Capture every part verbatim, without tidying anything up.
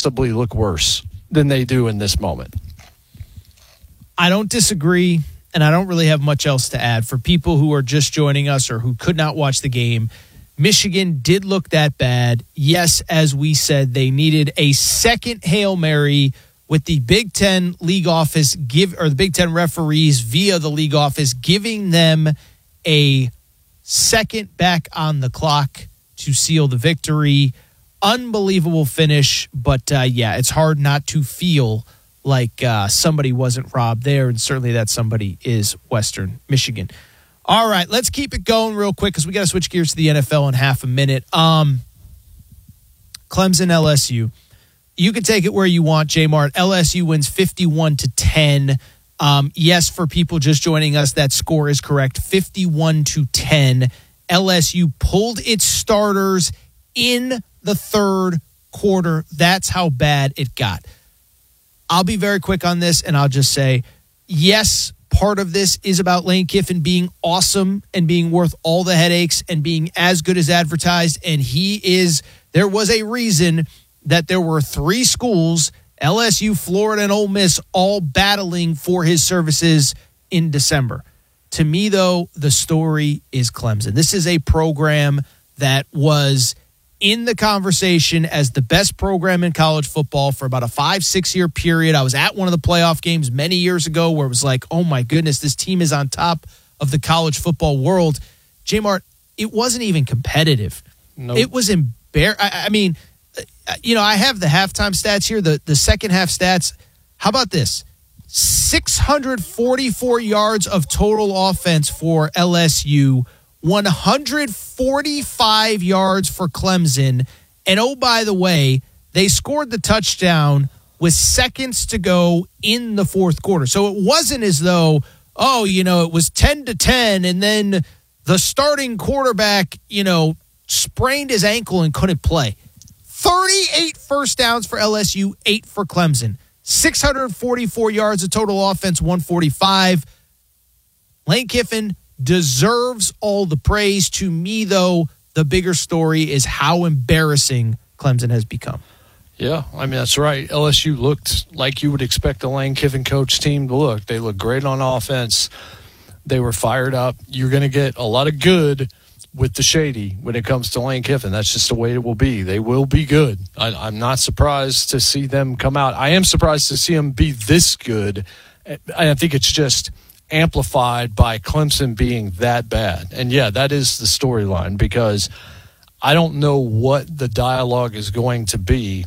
possibly look worse than they do in this moment. I don't disagree, and I don't really have much else to add. For people who are just joining us or who could not watch the game, Michigan did look that bad. Yes, as we said, they needed a second Hail Mary with the Big Ten league office give or the Big Ten referees via the league office giving them a second back on the clock to seal the victory. Unbelievable finish, but uh, yeah, it's hard not to feel like uh, somebody wasn't robbed there, and certainly that somebody is Western Michigan. All right, let's keep it going real quick because we got to switch gears to the N F L in half a minute. Um, Clemson, L S U. You can take it where you want, J-Mart. L S U wins fifty-one to ten. Um, yes, for people just joining us, that score is correct, fifty-one to ten. L S U pulled its starters in the third quarter. That's how bad it got. I'll be very quick on this, and I'll just say, yes, part of this is about Lane Kiffin being awesome and being worth all the headaches and being as good as advertised, and he is. There was a reason that there were three schools, L S U, Florida, and Ole Miss, all battling for his services in December. To me, though, the story is Clemson. This is a program that was in the conversation as the best program in college football for about a five, six-year period. I was at one of the playoff games many years ago where it was like, oh, my goodness, this team is on top of the college football world. J-Mart, it wasn't even competitive. Nope. It was embarrassing. I, I mean, you know, I have the halftime stats here, the, the second half stats. How about this? six hundred forty-four yards of total offense for L S U, one hundred forty-five yards for Clemson. And oh, by the way, they scored the touchdown with seconds to go in the fourth quarter. So it wasn't as though, oh, you know, it was ten to ten and then the starting quarterback, you know, sprained his ankle and couldn't play. thirty-eight first downs for L S U, eight for Clemson. six hundred forty-four yards of total offense, one forty-five. Lane Kiffin deserves all the praise. To me, though, the bigger story is how embarrassing Clemson has become. Yeah, I mean, that's right. L S U looked like you would expect the Lane Kiffin coach team to look. They looked great on offense. They were fired up. You're going to get a lot of good with the shady when it comes to Lane Kiffin. That's just the way it will be. They will be good. I, I'm not surprised to see them come out. I am surprised to see them be this good. I think it's just amplified by Clemson being that bad. And, yeah, that is the storyline because I don't know what the dialogue is going to be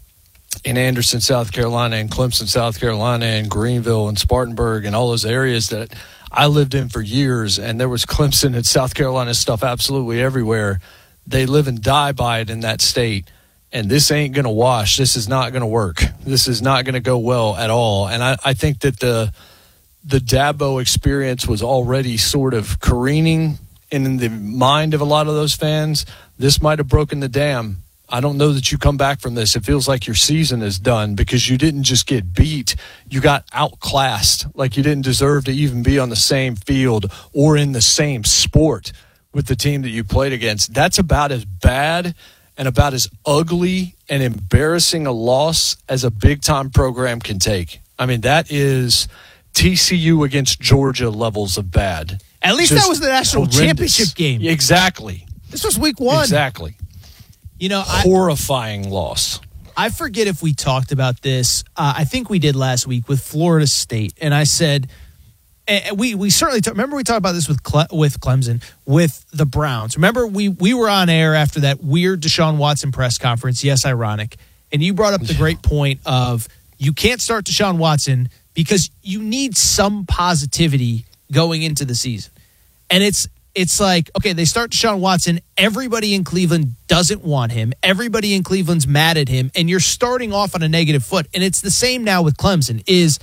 in Anderson, South Carolina, and Clemson, South Carolina, and Greenville, and Spartanburg, and all those areas that I lived in for years, and there was Clemson and South Carolina stuff absolutely everywhere. They live and die by it in that state, and this ain't going to wash. This is not going to work. This is not going to go well at all. And I, I think that the the Dabo experience was already sort of careening in the mind of a lot of those fans. This might have broken the dam. I don't know that you come back from this. It feels like your season is done because you didn't just get beat. You got outclassed, like you didn't deserve to even be on the same field or in the same sport with the team that you played against. That's about as bad and about as ugly and embarrassing a loss as a big-time program can take. I mean, that is T C U against Georgia levels of bad. At least just that was the national horrendous. championship game. Exactly. This was week one. Exactly. You know, horrifying I, loss. I forget if we talked about this. Uh, I think we did last week with Florida State, and I said and we we certainly talk, remember we talked about this with Cle, with Clemson with the Browns. Remember we we were on air after that weird Deshaun Watson press conference. Yes, ironic, and you brought up the great point of you can't start Deshaun Watson because you need some positivity going into the season, and it's. It's like, okay, they start Deshaun Watson. Everybody in Cleveland doesn't want him. Everybody in Cleveland's mad at him. And you're starting off on a negative foot. And it's the same now with Clemson is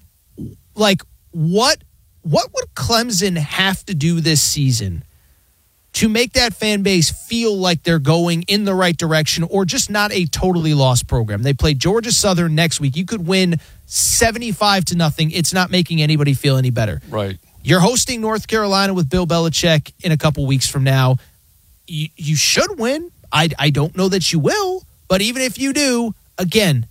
like, what, what would Clemson have to do this season to make that fan base feel like they're going in the right direction or just not a totally lost program? They play Georgia Southern next week. You could win seventy-five to nothing. It's not making anybody feel any better. Right. You're hosting North Carolina with Bill Belichick in a couple weeks from now. You, you should win. I, I don't know that you will, but even if you do, again,